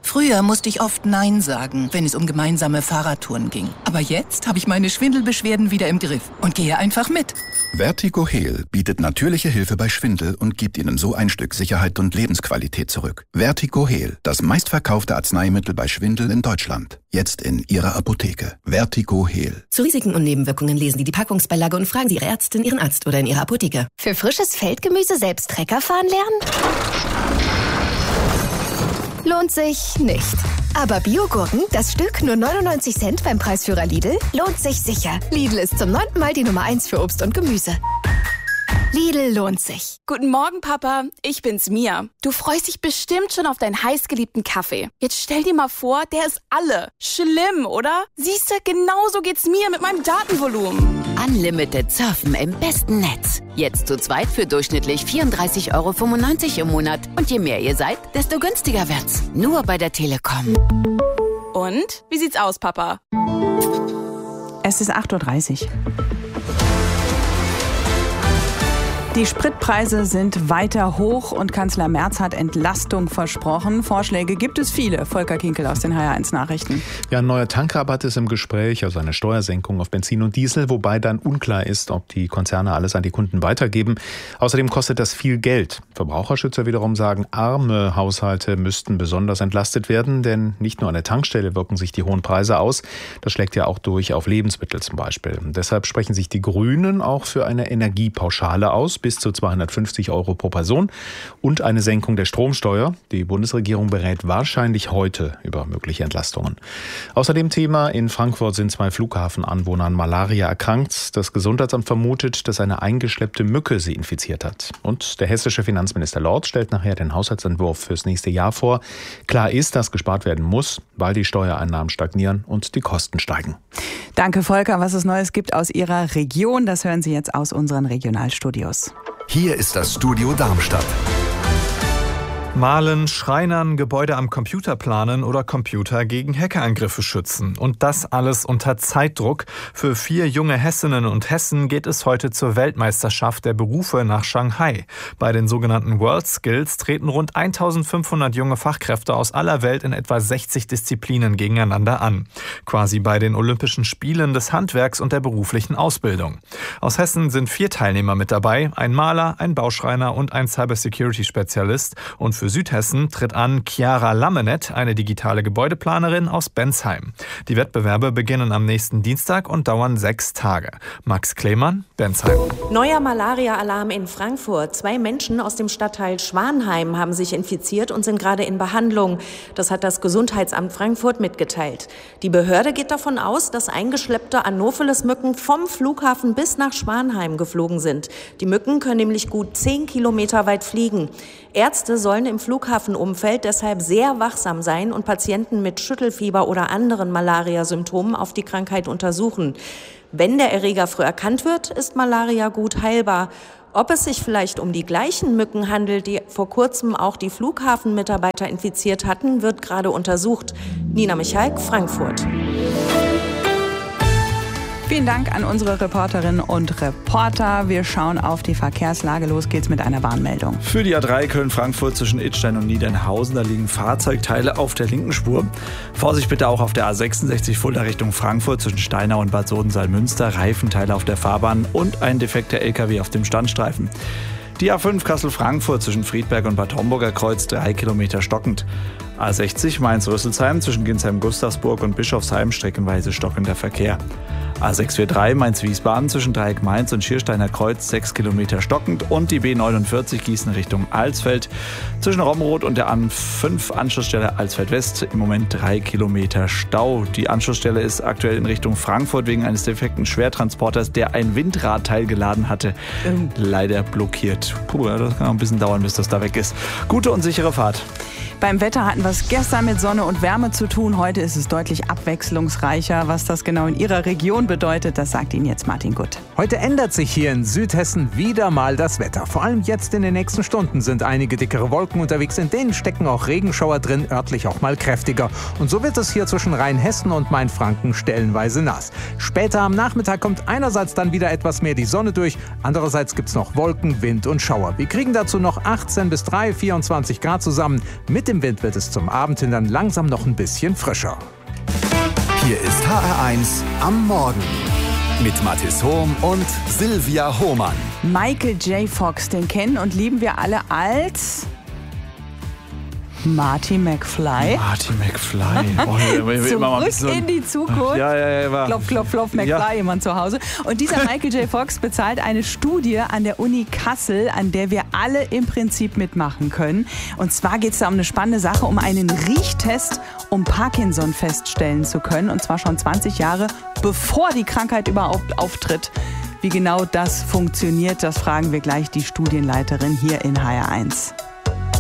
Früher musste ich oft Nein sagen, wenn es um gemeinsame Fahrradtouren ging. Aber jetzt habe ich meine Schwindelbeschwerden wieder im Griff und gehe einfach mit. Vertigo Heal bietet natürliche Hilfe bei Schwindel und gibt Ihnen so ein Stück Sicherheit und Lebensqualität zurück. Vertigo Heal, das meistverkaufte Arzneimittel bei Schwindel in Deutschland. Jetzt in Ihrer Apotheke. Vertigo Heal. Zu Risiken und Nebenwirkungen lesen Sie die Packungsbeilage und fragen Sie Ihre Ärztin, Ihren Arzt oder in Ihrer Apotheke. Für frisches Feldgemüse selbst Trecker fahren lernen? Lohnt sich nicht. Aber Biogurken, das Stück nur 99 Cent beim Preisführer Lidl, lohnt sich sicher. Lidl ist zum 9. Mal die Nummer 1 für Obst und Gemüse. Lidl lohnt sich. Guten Morgen, Papa. Ich bin's, Mia. Du freust dich bestimmt schon auf deinen heißgeliebten Kaffee. Jetzt stell dir mal vor, der ist alle. Schlimm, oder? Siehste, genauso geht's mir mit meinem Datenvolumen. Unlimited Surfen im besten Netz. Jetzt zu zweit für durchschnittlich 34,95 € im Monat. Und je mehr ihr seid, desto günstiger wird's. Nur bei der Telekom. Und? Wie sieht's aus, Papa? Es ist 8:30 Uhr. Die Spritpreise sind weiter hoch und Kanzler Merz hat Entlastung versprochen. Vorschläge gibt es viele. Volker Kinkel aus den HR1 Nachrichten. Ja, ein neuer Tankrabatt ist im Gespräch, also eine Steuersenkung auf Benzin und Diesel, wobei dann unklar ist, ob die Konzerne alles an die Kunden weitergeben. Außerdem kostet das viel Geld. Verbraucherschützer wiederum sagen, arme Haushalte müssten besonders entlastet werden, denn nicht nur an der Tankstelle wirken sich die hohen Preise aus. Das schlägt ja auch durch auf Lebensmittel zum Beispiel. Und deshalb sprechen sich die Grünen auch für eine Energiepauschale aus, bis zu 250 € pro Person und eine Senkung der Stromsteuer. Die Bundesregierung berät wahrscheinlich heute über mögliche Entlastungen. Außerdem Thema: In Frankfurt sind 2 Flughafenanwohner an Malaria erkrankt. Das Gesundheitsamt vermutet, dass eine eingeschleppte Mücke sie infiziert hat. Und der hessische Finanzminister Lorz stellt nachher den Haushaltsentwurf fürs nächste Jahr vor. Klar ist, dass gespart werden muss, weil die Steuereinnahmen stagnieren und die Kosten steigen. Danke, Volker. Was es Neues gibt aus Ihrer Region, das hören Sie jetzt aus unseren Regionalstudios. Hier ist das Studio Darmstadt. Malen, Schreinern, Gebäude am Computer planen oder Computer gegen Hackerangriffe schützen. Und das alles unter Zeitdruck. Für 4 junge Hessinnen und Hessen geht es heute zur Weltmeisterschaft der Berufe nach Shanghai. Bei den sogenannten World Skills treten rund 1500 junge Fachkräfte aus aller Welt in etwa 60 Disziplinen gegeneinander an. Quasi bei den Olympischen Spielen des Handwerks und der beruflichen Ausbildung. Aus Hessen sind 4 Teilnehmer mit dabei. Ein Maler, ein Bauschreiner und ein Cybersecurity-Spezialist. Und für Südhessen tritt an Chiara Lammenet, eine digitale Gebäudeplanerin aus Bensheim. Die Wettbewerbe beginnen am nächsten Dienstag und dauern 6 Tage. Max Klemann, Bensheim. Neuer Malaria-Alarm in Frankfurt. 2 Menschen aus dem Stadtteil Schwanheim haben sich infiziert und sind gerade in Behandlung. Das hat das Gesundheitsamt Frankfurt mitgeteilt. Die Behörde geht davon aus, dass eingeschleppte Anopheles-Mücken vom Flughafen bis nach Schwanheim geflogen sind. Die Mücken können nämlich gut 10 Kilometer weit fliegen. Ärzte sollen im Flughafenumfeld deshalb sehr wachsam sein und Patienten mit Schüttelfieber oder anderen Malaria-Symptomen auf die Krankheit untersuchen. Wenn der Erreger früh erkannt wird, ist Malaria gut heilbar. Ob es sich vielleicht um die gleichen Mücken handelt, die vor kurzem auch die Flughafenmitarbeiter infiziert hatten, wird gerade untersucht. Nina Michalk, Frankfurt. Vielen Dank an unsere Reporterinnen und Reporter. Wir schauen auf die Verkehrslage. Los geht's mit einer Warnmeldung. Für die A3 Köln-Frankfurt zwischen Idstein und Niedernhausen, da liegen Fahrzeugteile auf der linken Spur. Vorsicht bitte auch auf der A66 Fulda Richtung Frankfurt zwischen Steinau und Bad Sodensaal-Münster. Reifenteile auf der Fahrbahn und ein defekter LKW auf dem Standstreifen. Die A5 Kassel-Frankfurt zwischen Friedberg und Bad Homburger Kreuz 3 Kilometer stockend. A60 Mainz-Rüsselsheim zwischen Ginsheim-Gustavsburg und Bischofsheim streckenweise stockender Verkehr. A643 Mainz-Wiesbaden zwischen Dreieck Mainz und Schiersteiner Kreuz 6 Kilometer stockend und die B49 Gießen Richtung Alsfeld zwischen Romroth und der A5 Anschlussstelle Alsfeld West im Moment 3 Kilometer Stau. Die Anschlussstelle ist aktuell in Richtung Frankfurt wegen eines defekten Schwertransporters, der ein Windradteil geladen hatte, leider blockiert. Das kann noch ein bisschen dauern, bis das da weg ist. Gute und sichere Fahrt. Beim Wetter hatten wir es gestern mit Sonne und Wärme zu tun. Heute ist es deutlich abwechslungsreicher. Was das genau in Ihrer Region bedeutet, das sagt Ihnen jetzt Martin Gutt. Heute ändert sich hier in Südhessen wieder mal das Wetter. Vor allem jetzt in den nächsten Stunden sind einige dickere Wolken unterwegs. In denen stecken auch Regenschauer drin, örtlich auch mal kräftiger. Und so wird es hier zwischen Rheinhessen und Mainfranken stellenweise nass. Später am Nachmittag kommt einerseits dann wieder etwas mehr die Sonne durch. Andererseits gibt es noch Wolken, Wind und Schauer. Wir kriegen dazu noch 18 bis 24 Grad zusammen. Mit Mit dem Wind wird es zum Abend hin dann langsam noch ein bisschen frischer. Hier ist HR1 am Morgen mit Mathis Hohm und Silvia Hohmann. Michael J. Fox, den kennen und lieben wir alle als Marty McFly. Marty McFly. Zurück in die Zukunft. Ja. Klopf, klopf, klopf, McFly, jemand zu Hause. Und dieser Michael J. Fox bezahlt eine Studie an der Uni Kassel, an der wir alle im Prinzip mitmachen können. Und zwar geht es da um eine spannende Sache, um einen Riechtest, um Parkinson feststellen zu können. Und zwar schon 20 Jahre, bevor die Krankheit überhaupt auftritt. Wie genau das funktioniert, das fragen wir gleich die Studienleiterin hier in HR1.